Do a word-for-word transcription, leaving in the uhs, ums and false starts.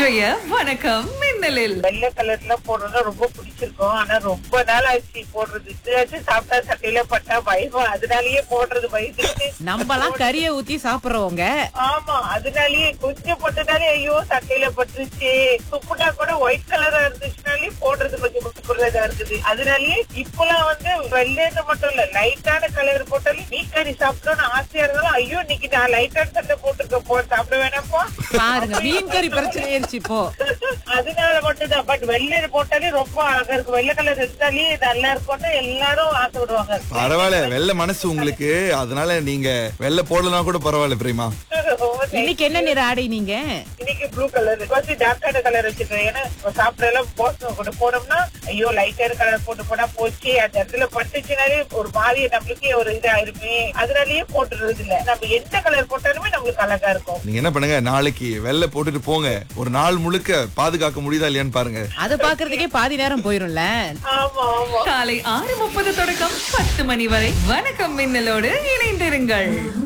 இன்றைய வணக்கம் மின்னலில் வெள்ளை கலர்ல போடுறது ரொம்ப பிடிச்சிருக்கும். ஆனா ரொம்ப நாள் ஆச்சு போடுறது. இதுலாச்சும் சாப்பிட்டா சட்டையில பட்டா பயம், அதனாலயே போடுறது பயந்துட்டு. நம்மலாம் கறியை ஊத்தி சாப்பிடுறவங்க. ஆமா, அதனாலயே கொஞ்சம் போட்டதாலே ஐயோ சட்டையில பட்டுருச்சு. துப்புட்டா கூட ஒயிட் கலரா இருந்துச்சுனாலே போடுறது கொஞ்சம் முட்டுக்குள்ளதா இருக்குது. அதனாலயே இப்பெல்லாம் வந்து வெள்ளைன்னு மட்டும் இல்ல, லைட்டான கலர் போட்டாலும் மீன் கறி சாப்பிட்டோம்னு ஆசையா இருந்தாலும் ஐயோ இன்னைக்கு நான் லைட்டான சட்டை போட்டுருக்க போ, சாப்பிட வேணாப்பா. பாருங்க, மீன் கறி பிரச்சனை ஆயிருச்சு இப்போ. அதனால மட்டும்தான். பட் வெள்ளை போட்டாலே ரொம்ப அழகா இருக்கும். வெள்ளை கலர் எடுத்தாலே நல்லா இருக்கும்னு எல்லாரும் ஆசைப்படுவாங்க. பரவாயில்ல, வெள்ளை மனசு உங்களுக்கு, அதனால நீங்க வெள்ளை போடலனா கூட பரவாயில்ல பிரியமா. இன்னைக்கு என்ன நிற ஆடை நீங்க? இன்னைக்கு ப்ளூ கலர், கொஞ்சம் டார்க்கான கலர் வச்சிருக்கேன். ஏன்னா சாப்பிட எல்லாம் போஸ்ட் கொண்டு போனோம்னா ஐயோ லைட்டான கலர் போட்டு போனா போச்சு, அந்த இடத்துல பட்டுச்சுனாலே ஒரு மாதிரி நம்மளுக்கே ஒரு இதா இருமே, அதனாலயே போட்டுறது இல்ல. நம்ம எந்த கலர் போட்டாலுமே நம்மளுக்கு அழகா இருக்கும். நீங்க என்ன பண்ணுங்க, நாளைக்கு வெள்ளை போட்டுட்டு போங்க, ஒரு நாள் முழுக்க பாதுகாக்க முடியுதா இல்லையான்னு பாருங்க. அது பாக்குறதுக்கே பாதி நேரம் போயிரும்ல. ஆமா ஆமா. காலை ஆறு முப்பது தொடக்கம் பத்து மணி வரை வணக்கம் மின்னலோடு இணைந்திருங்கள்.